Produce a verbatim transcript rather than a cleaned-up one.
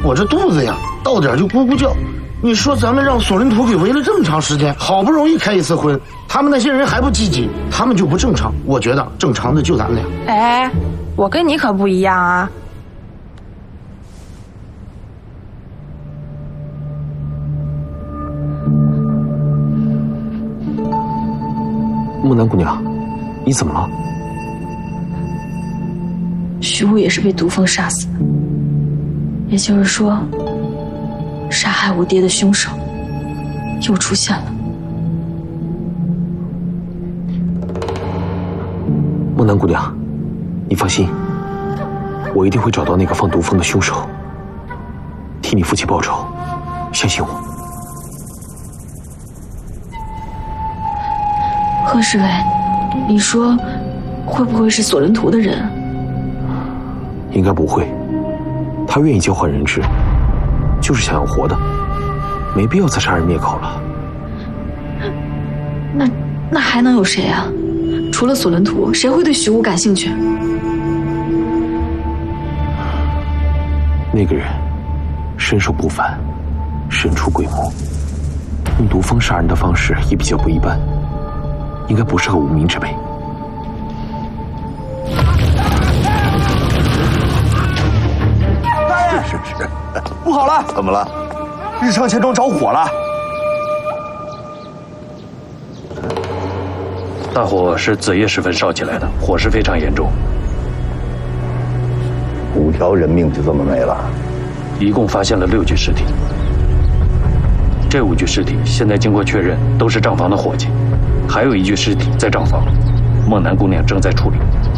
我这肚子呀，到点就咕咕叫。你说咱们让索伦图给围了这么长时间，好不容易开一次荤，他们那些人还不积极，他们就不正常。我觉得正常的就咱俩。 哎，我跟你可不一样啊。 木南姑娘，你怎么了？ 徐武也是被毒蜂杀死的，也就是说，杀害我爹的凶手又出现了。 木南姑娘，你放心，我一定会找到那个放毒蜂的凶手，替你父亲报仇，相信我。 贺侍卫，你说会不会是索伦图的人？ 应该不会，他愿意交换人质，就是想要活的，没必要再杀人灭口了。 那那还能有谁啊？除了索伦图，谁会对徐武感兴趣？ 那个人身手不凡，神出鬼没，用毒蜂杀人的方式也比较不一般，应该不是个无名之辈。 大爷， 是是， 不好了！ 怎么了？ 日昌钱庄着火了！ 大火是子夜时分烧起来的，火势非常严重。 五条人命就这么没了？ 一共发现了六具尸体，这五具尸体现在经过确认都是账房的伙计，还有一具尸体在账房，孟南姑娘正在处理。